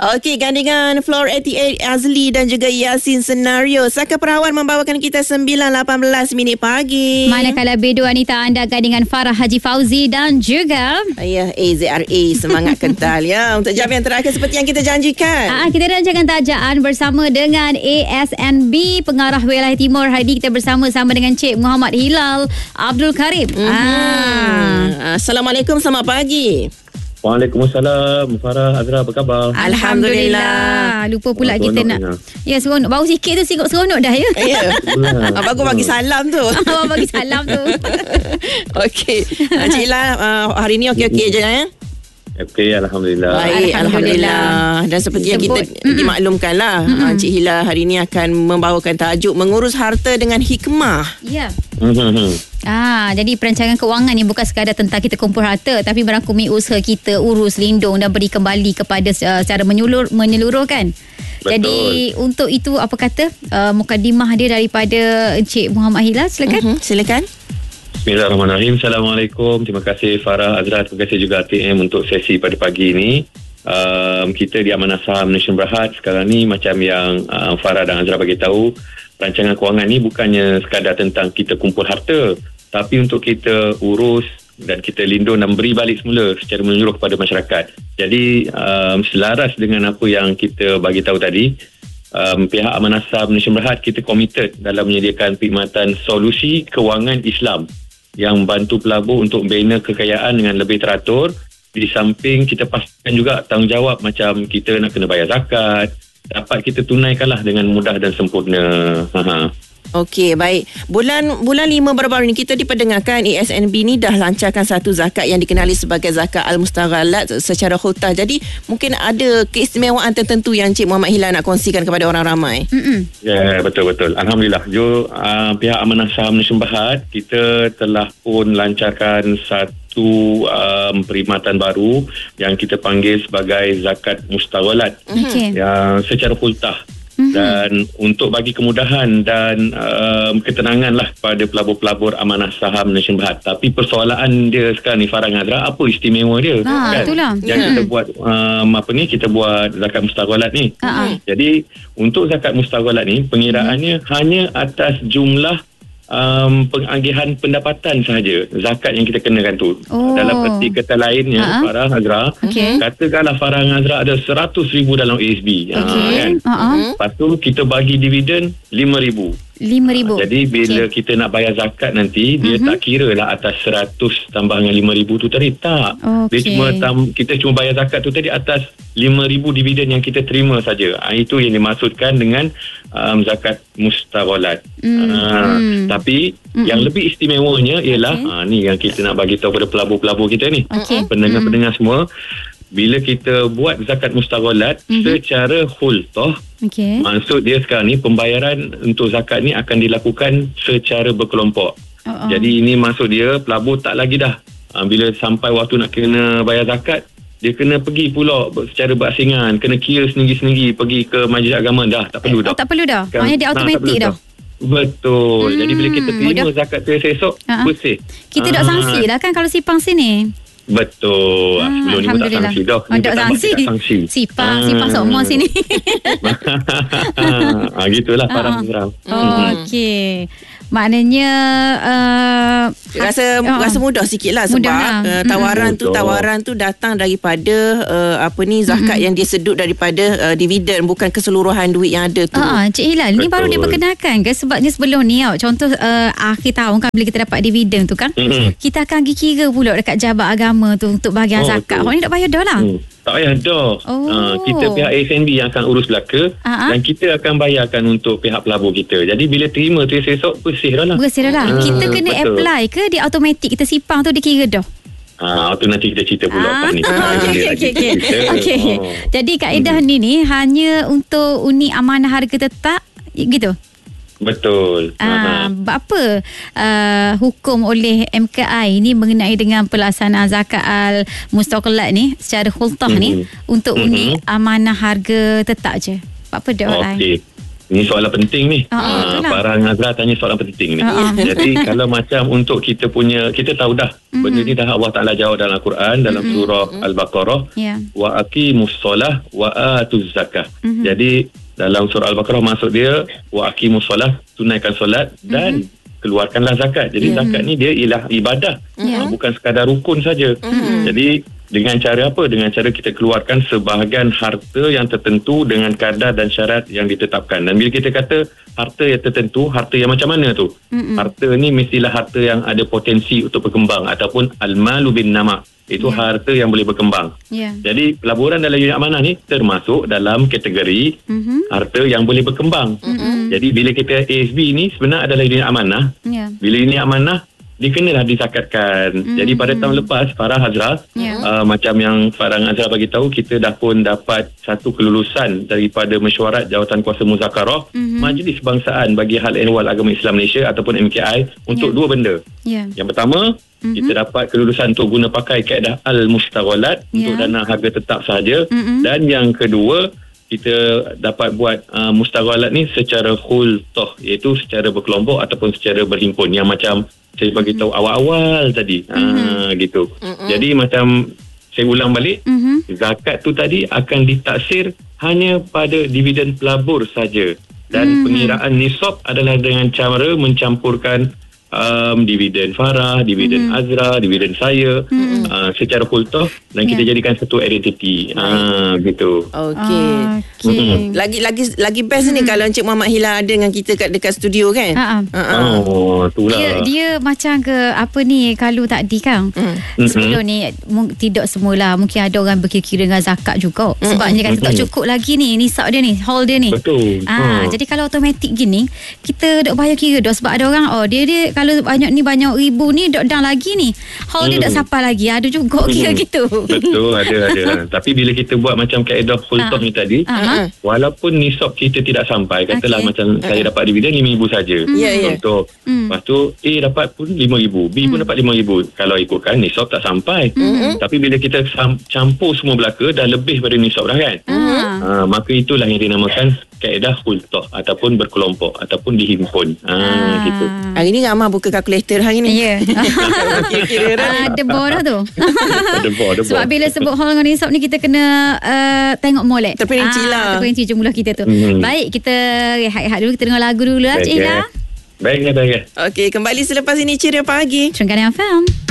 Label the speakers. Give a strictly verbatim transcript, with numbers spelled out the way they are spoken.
Speaker 1: Okey, gandingan Floor lapan puluh lapan Azli dan juga Yasin Senario. Saka Perawan membawakan kita sembilan lapan belas minit pagi.
Speaker 2: Manakala B dua Anita anda gandingan Farah Haji Fauzi dan juga
Speaker 1: Ayah A Z R A. Semangat kental ya. Untuk jam yang terakhir seperti yang kita janjikan.
Speaker 2: Ah, kita rancangan tajaan bersama dengan A S N B Pengarah Wilayah Timur. Hari ini kita bersama-sama dengan Cik Muhammad Hilal Abdul Karim.
Speaker 1: Mm-hmm.
Speaker 2: ah.
Speaker 1: Assalamualaikum, selamat pagi.
Speaker 3: Waalaikumsalam. Farah, Azra, apa khabar?
Speaker 1: Alhamdulillah.
Speaker 2: Lupa pula
Speaker 3: Oh,
Speaker 2: kita nak. Ya, seronok. Baru sikit tu singkuk seronok dah ya.
Speaker 1: Ya. Abang aku bagi salam tu.
Speaker 2: Abang bagi salam tu.
Speaker 1: Okey. Cik Ila, uh, hari ni okey-okey je ya?
Speaker 3: Okey, Alhamdulillah.
Speaker 1: Baik, Alhamdulillah. Dan seperti yang kita dimaklumkan lah, mm-hmm. Cik Hila hari ini akan membawakan tajuk mengurus harta dengan hikmah.
Speaker 2: Ya.
Speaker 3: Mm-hmm.
Speaker 2: Ah, jadi perancangan kewangan ni bukan sekadar tentang kita kumpul harta, tapi merangkumi usaha kita urus, lindung dan beri kembali kepada uh, secara menyulur, menyeluruh kan.
Speaker 3: Betul.
Speaker 2: Jadi untuk itu apa kata uh, mukadimah dia daripada Encik Muhammad Hilal, silakan.
Speaker 1: Mm-hmm. Silakan.
Speaker 3: Bismillahirrahmanirrahim. Assalamualaikum. Terima kasih Farah, Azra. Terima kasih juga T M untuk sesi pada pagi ini. Um, kita di Amanah Saham Malaysia Berhad sekarang ni macam yang uh, Farah dan Azra bagi tahu, rancangan kewangan ni bukannya sekadar tentang kita kumpul harta, tapi untuk kita urus dan kita lindung dan beri balik semula secara menyeluruh kepada masyarakat. Jadi um, selaras dengan apa yang kita bagi tahu tadi, um, pihak Amanah Saham Malaysia Berhad kita committed dalam menyediakan perkhidmatan solusi kewangan Islam yang membantu pelabur untuk membina kekayaan dengan lebih teratur. Di samping kita pastikan juga tanggungjawab macam kita nak kena bayar zakat, dapat kita tunaikanlah dengan mudah dan sempurna. Ha.
Speaker 1: Okey, baik. Bulan bulan lima baru-baru ni kita diperdengarkan A S N B ni dah lancarkan satu zakat yang dikenali sebagai zakat Al-Mustaghalat secara khultah. Jadi mungkin ada keistimewaan tertentu yang Cik Muhammad Hilal nak kongsikan kepada orang ramai.
Speaker 2: Mm-mm.
Speaker 3: Ya, betul-betul. Alhamdulillah. Jo, uh, pihak Amanah Saham Malaysia Berhad kita telah pun lancarkan satu um, perkhidmatan baru yang kita panggil sebagai zakat Mustaghalat.
Speaker 2: Okey.
Speaker 3: Yang secara khultah. Dan untuk bagi kemudahan dan um, ketenangan lah kepada pelabur-pelabur Amanah Saham Malaysia Berhad. Tapi persoalan dia sekarang ni Farah Azra, apa istimewa dia?
Speaker 2: Ah,
Speaker 3: kan?
Speaker 2: itulah.
Speaker 3: Yang
Speaker 2: Hmm.
Speaker 3: kita buat um, apa ni, kita buat zakat Mustaghalat ni.
Speaker 2: Ah, ah.
Speaker 3: Jadi untuk zakat Mustaghalat ni pengiraannya hmm. hanya atas jumlah um, pengagihan pendapatan sahaja, zakat yang kita kenakan tu.
Speaker 2: Oh.
Speaker 3: Dalam erti kata lainnya,
Speaker 2: Ha-ha.
Speaker 3: Farah Azra,
Speaker 2: Okey.
Speaker 3: katakanlah Farah Azra ada seratus ribu dalam A S B.
Speaker 2: Okey.
Speaker 3: Ha, kan?
Speaker 2: Ha-ha.
Speaker 3: Lepas tu kita bagi dividen lima ribu.
Speaker 2: lima ribu.
Speaker 3: Jadi bila
Speaker 2: Okey.
Speaker 3: kita nak bayar zakat nanti, dia
Speaker 2: Mhm.
Speaker 3: tak kira lah atas seratus tambah dengan lima ribu tu tadi. Tak. Dia
Speaker 2: Okey.
Speaker 3: cuma tam, kita cuma bayar zakat tu tadi atas lima ribu dividen yang kita terima saja. Ha, itu yang dimaksudkan dengan um, zakat Mustaghalat.
Speaker 2: Mm.
Speaker 3: Ha,
Speaker 2: Mm.
Speaker 3: tapi
Speaker 2: Mm-mm.
Speaker 3: yang lebih istimewanya ialah
Speaker 2: Okey.
Speaker 3: ha, ni yang kita nak bagi tahu pada pelabur-pelabur kita ni.
Speaker 2: Okey.
Speaker 3: Pendengar-pendengar semua, bila kita buat zakat Mustaghalat
Speaker 2: Mhm.
Speaker 3: secara khultah,
Speaker 2: Okey.
Speaker 3: maksud dia sekarang ni pembayaran untuk zakat ni akan dilakukan secara berkelompok.
Speaker 2: Oh, oh.
Speaker 3: Jadi ini maksud dia pelabur tak lagi dah. Ha, bila sampai waktu nak kena bayar zakat, dia kena pergi pula secara berasingan, kena kira sendiri-sendiri, pergi ke majlis agama dah. Tak perlu dah.
Speaker 2: Oh, tak perlu dah.
Speaker 3: Kan?
Speaker 2: Maknanya dia
Speaker 3: Nah,
Speaker 2: automatik
Speaker 3: tak perlu
Speaker 2: dah.
Speaker 3: Betul.
Speaker 2: Hmm,
Speaker 3: Jadi bila kita terima
Speaker 2: mudah.
Speaker 3: zakat tu esok,
Speaker 2: Ha-ha.
Speaker 3: bersih.
Speaker 2: Kita
Speaker 3: Ah,
Speaker 2: dok sanksi dah kan kalau sipang sini.
Speaker 3: Betul.
Speaker 2: Ah,
Speaker 3: Sebelum ni pun tak
Speaker 2: Alhamdulillah.
Speaker 3: sanksi dah.
Speaker 2: Oh,
Speaker 3: Ni
Speaker 2: dok
Speaker 3: bertambah
Speaker 2: sanksi.
Speaker 3: kita sanksi.
Speaker 2: Sipang,
Speaker 3: Ah.
Speaker 2: sipang semua sini.
Speaker 3: ah, gitulah para
Speaker 2: Ah.
Speaker 3: pengeram.
Speaker 2: Oh, okey. Maknanya uh,
Speaker 1: Rasa
Speaker 2: ah,
Speaker 1: rasa mudah sikit lah sebab
Speaker 2: Mudah lah.
Speaker 1: uh,
Speaker 2: Mm-mm.
Speaker 1: tawaran tu
Speaker 3: Betul.
Speaker 1: tawaran tu datang daripada uh, apa ni zakat
Speaker 2: Mm-mm.
Speaker 1: yang dia sedut daripada uh, dividen, bukan keseluruhan duit yang ada tu.
Speaker 2: Ah, Cik Hilal, ni
Speaker 3: Betul.
Speaker 2: baru diperkenalkan ke? Sebabnya sebelum ni tau, contoh uh, akhir tahun kan bila kita dapat dividen tu kan,
Speaker 3: Mm-mm.
Speaker 2: kita akan pergi kira pula dekat jabat agama tu untuk bahagian
Speaker 3: Oh,
Speaker 2: zakat.
Speaker 3: betul.
Speaker 2: Orang ni tak payah dah lah.
Speaker 3: Hmm. Tak payah dah.
Speaker 2: Oh.
Speaker 3: Uh, kita pihak A S N B yang akan urus belaka
Speaker 2: Ah, ah.
Speaker 3: dan kita akan bayarkan untuk pihak pelabur kita. Jadi bila terima tu esok bersih dah lah.
Speaker 2: Bersih dah lah.
Speaker 3: Ah,
Speaker 2: Kita kena
Speaker 3: betul.
Speaker 2: apply ke dia automatik kita sipang tu dia kira dah?
Speaker 3: Ah, tu nanti kita cerita pula
Speaker 2: Ah,
Speaker 3: apa ni.
Speaker 2: okey, okey, okey, okey. Okey.
Speaker 3: Oh.
Speaker 2: Jadi kaedah ni ni hanya untuk unit amanah harga tetap gitu.
Speaker 3: Betul.
Speaker 2: Ah,
Speaker 3: Ah.
Speaker 2: apa uh, hukum oleh M K I ni mengenai dengan pelaksanaan zakat al-mustaqillat ni secara khultah ni
Speaker 3: Mhm.
Speaker 2: untuk
Speaker 3: Mhm.
Speaker 2: unit amanah harga tetap je. Apa dia orang?
Speaker 3: Okey. Ini soalan penting ni.
Speaker 2: Ah,
Speaker 3: uh, Farah dengan Azra tanya soalan penting ni.
Speaker 2: Ah, ah.
Speaker 3: Jadi kalau macam untuk kita punya, kita tahu dah mm-hmm. benda ni dah Allah Ta'ala jawab dalam Al-Quran, dalam mm-hmm. surah Al-Baqarah.
Speaker 2: Yeah.
Speaker 3: Wa aqimus solah wa atuz zakah. Mm-hmm. Jadi dalam surah Al-Baqarah maksud dia wa aqimus solah, tunaikan solat dan mm-hmm. keluarkanlah zakat. Jadi yeah. zakat ni dia ialah ibadah, yeah. bukan sekadar rukun saja. Mm-hmm. Jadi dengan cara apa? Dengan cara kita keluarkan sebahagian harta yang tertentu dengan kadar dan syarat yang ditetapkan. Dan bila kita kata harta yang tertentu, harta yang macam mana tu? Mm-mm. Harta ni mestilah harta yang ada potensi untuk berkembang ataupun al-malu bin nama. Itu yeah. harta yang boleh berkembang. Yeah. Jadi pelaburan dalam unit amanah ni termasuk dalam kategori mm-hmm. harta yang boleh berkembang. Mm-hmm. Jadi bila kita A S B ni sebenarnya adalah unit amanah. Yeah. Bila unit amanah dia kenalah dizakatkan. Mm-hmm. Jadi pada tahun lepas Farah Azra yeah. uh, macam yang Farah Azra bagi tahu, kita dah pun dapat satu kelulusan daripada mesyuarat Jawatan Kuasa Muzakarah mm-hmm. Majlis Bangsaan bagi Hal Ehwal Agama Islam Malaysia ataupun M K I untuk yeah. dua benda. Yeah. Yang pertama, mm-hmm. kita dapat kelulusan untuk guna pakai kaedah Al-Mustaghalat yeah. untuk dana harga tetap sahaja. Mm-hmm. Dan yang kedua, kita dapat buat uh, mustaghalat ni secara khultah, iaitu secara berkelompok ataupun secara berhimpun, yang macam saya bagi tahu mm-hmm. awal-awal tadi. Mm-hmm. Ha, gitu. Mm-hmm. Jadi macam saya ulang balik, mm-hmm. zakat tu tadi akan ditaksir hanya pada dividen pelabur saja. Dan mm-hmm. pengiraan nisab adalah dengan cara mencampurkan Um, dividen Farah, dividen hmm. Azra, dividen saya hmm. uh, secara kultuh dan yeah. kita jadikan satu identiti. Ah uh, gitu.
Speaker 1: Okey. Okay. Hmm. Lagi lagi lagi best hmm. ni kalau Encik Muhammad Hilal ada dengan kita kat dekat studio kan.
Speaker 2: Uh-uh.
Speaker 1: Uh-uh.
Speaker 3: Oh, itulah.
Speaker 2: Dia dia macam ke apa ni kalau tadi kan. Hmm. Sebelum ni m- tidak semualah, mungkin ada orang berkira-kira dengan zakat juga. Hmm. Sebabnya kata hmm. tak cukup lagi ni nisab dia ni, haul dia ni.
Speaker 3: Betul.
Speaker 2: Ah, hmm. jadi kalau automatik gini, kita dok bayar kira dah sebab ada orang oh dia dia kalau banyak ni banyak ribu ni dok down lagi ni. Haul hmm. dia tak sampai lagi. Ada juga kira hmm. gitu.
Speaker 3: Betul, ada ada. Tapi bila kita buat macam kaedah khultah ni tadi, uh-huh. walaupun nisab kita tidak sampai, katalah okay. macam uh-huh. saya dapat dividen lima ribu saja.
Speaker 1: Ya ya.
Speaker 3: Untuk hmm. lepas tu A dapat pun lima ribu, B pun hmm. dapat lima ribu. Kalau ikutkan nisab tak sampai. Hmm. Tapi bila kita sam- campur semua belaka dah lebih pada nisab dah kan. Uh-huh. Uh, maka itulah yang dinamakan kaedah khultah ataupun berkelompok ataupun dihimpun. Ah uh, gitu.
Speaker 1: Hari ni ramai buka kalkulator hari ni.
Speaker 2: Ya. Kira-kira dah. Ada bor dah tu.
Speaker 3: Ada bor, ada bor.
Speaker 2: Sebab bila sebut haul dengan nisab ni kita kena uh, tengok molek.
Speaker 1: Terperinci lah.
Speaker 2: Terperinci jumlah kita tu. Hmm. Baik, kita rehat-rehat dulu, kita dengar lagu dulu lah, Cik Ila.
Speaker 3: Baik, baik.
Speaker 1: Okey, kembali selepas ini Ceria Pagi.
Speaker 2: Trengganu F M.